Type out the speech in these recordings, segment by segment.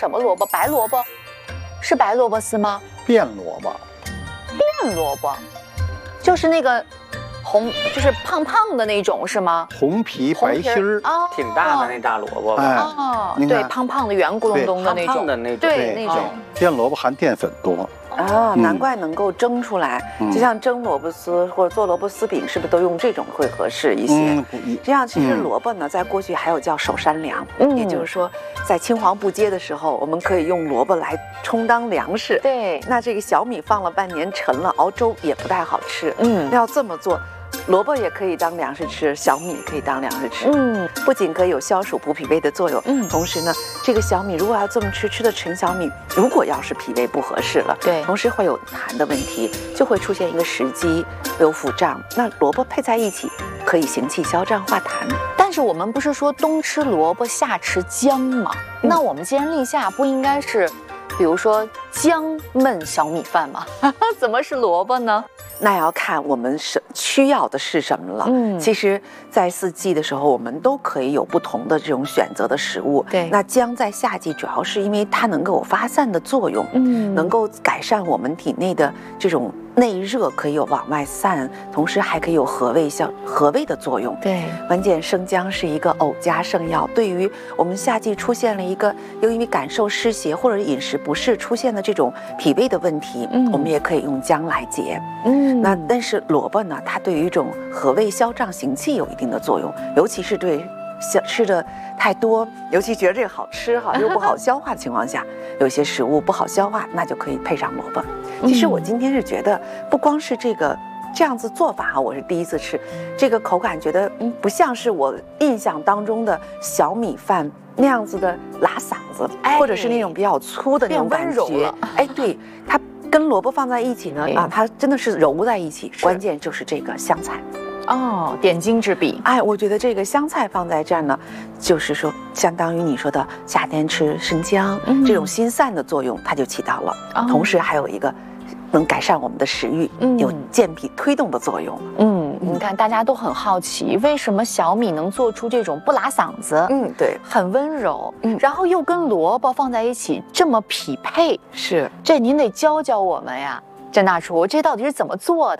什么萝卜？白萝卜，是白萝卜丝吗？ 变萝卜， 变萝卜，就是那个红，就是胖胖的那种是吗？ 红皮白心儿， 哦， 挺大的那大萝卜吧？ 哎， 哦， 您看对，胖胖的圆咕隆咚的那种， 胖的那种， 对那种。 变萝卜含淀粉多， 啊，难怪能够蒸出来。就像蒸萝卜丝或者做萝卜丝饼，是不是都用这种会合适一些？这样其实萝卜呢，在过去还有叫首山粮，也就是说，在青黄不接的时候，我们可以用萝卜来充当粮食。 对， 那这个小米放了半年陈了，熬粥也不太好吃。要这么做。萝卜也可以当粮食吃，小米也可以当粮食吃。不仅可以有消暑补脾胃的作用，同时呢，这个小米如果要这么吃的陈小米，如果要是脾胃不合适了， 对， 同时会有痰的问题，就会出现一个食积、有腹胀。那萝卜配在一起，可以行气消胀化痰。 但是我们不是说冬吃萝卜夏吃姜吗？那我们既然立夏，不应该是，比如说姜焖小米饭吗？怎么是萝卜呢？ 那要看我们需要的是什么了。其实，在四季的时候，我们都可以有不同的这种选择的食物。 对， 那姜在夏季主要是因为它能够有发散的作用，能够改善我们体内的这种内热，可以有往外散，同时还可以有和胃的作用。 对， 关键生姜是一个偶加圣药，对于我们夏季出现了一个又因为感受湿邪或者饮食不适出现的这种脾胃的问题，我们也可以用姜来解。那但是萝卜呢，它对于一种和胃消胀行气有一定的作用，尤其是对吃的太多，尤其觉得这个好吃哈又不好消化的情况下，有些食物不好消化，那就可以配上萝卜。其实我今天是觉得，不光是这样子做法我是第一次吃，这个口感觉得不像是我印象当中的小米饭那样子的拉嗓子，或者是那种比较粗的那种感觉。对，它跟萝卜放在一起呢，它真的是揉在一起，关键就是这个香菜。 点睛之笔。 我觉得这个香菜放在这儿呢，就是说相当于你说的夏天吃生姜，这种心散的作用它就起到了，同时还有一个能改善我们的食欲，有健脾推动的作用。 你看大家都很好奇，为什么小米能做出这种不拉嗓子， 对， 很温柔，然后又跟萝卜放在一起这么匹配， 是这您得教教我们呀，甄大厨，这到底是怎么做的？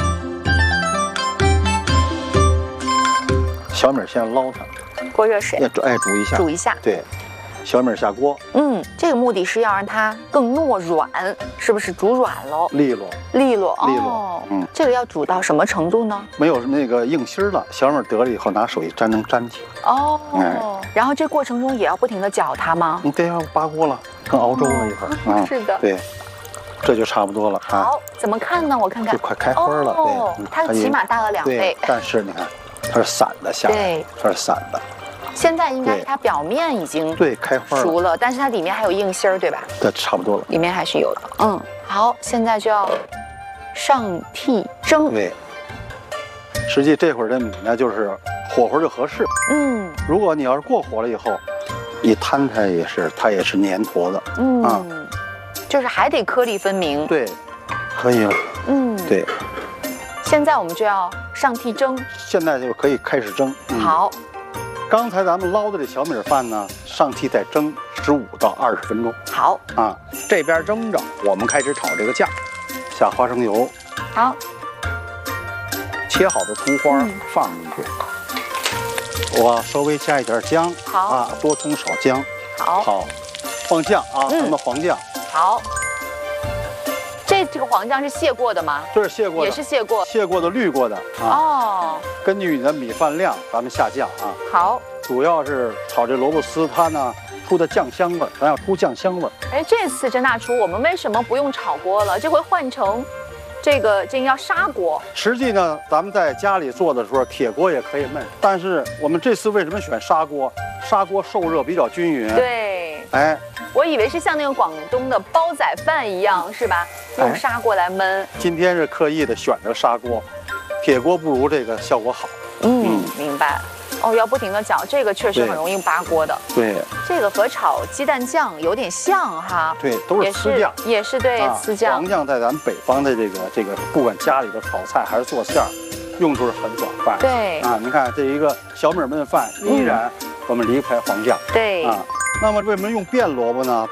小米先捞它， 过热水，煮一下， 对，小米下锅， 这个目的是要让它更糯软，是不是煮软喽？ 利落， 这个要煮到什么程度呢？ 没有那个硬芯了，小米得了以后拿手一沾能粘起。 然后这过程中也要不停的搅它吗？ 对，要扒锅了，跟熬粥了一会儿。 是的， 对，这就差不多了。 好，怎么看呢？我看看， 就快开花了。对， 它起码大了2倍。 但是你看，它是散的下来，它是散的。 现在应该它表面已经开花熟了，但是它里面还有硬芯儿，对吧？ 对，差不多了， 里面还是有的。好，现在就要上屉蒸。 对，实际这会儿的米呢，就是火候就合适。如果你要是过火了以后，一摊开它也是粘坨的。 就是还得颗粒分明。 对，可以了。对。 现在我们就要上屉蒸。 现在就可以开始蒸。 好。 刚才咱们捞的这小米饭呢，上屉再蒸15到20分钟。 好这边蒸着，我们开始炒这个酱，下花生油。 好， 切好的葱花放进去，我稍微加一点姜。 好多葱少姜。好，放酱咱们黄酱。 好，这个黄酱是卸过的吗？ 这是卸过的， 也是卸过的滤过的根据你的米饭量，咱们下酱好， 主要是炒这萝卜丝，它呢出的酱香味，咱要出酱香味。 这次甄大厨，我们为什么不用炒锅了？这回换成这个要砂锅。 实际呢，咱们在家里做的时候，铁锅也可以焖，但是我们这次为什么选砂锅？砂锅受热比较均匀。 对。我以为是像那个广东的煲仔饭一样，是吧？用砂锅来焖。 今天是刻意的选择砂锅，铁锅不如这个效果好。 明白。要不停的搅，这个确实很容易扒锅的。 对。 这个和炒鸡蛋酱有点像哈。 对，都是糍酱。 也是对糍酱。 黄酱在咱们北方的这个，不管家里头炒菜还是做馅儿，用处是很广泛。 对。 你看这一个小米焖饭，依然我们离不开黄酱。 对。 那么为什么用变萝卜呢？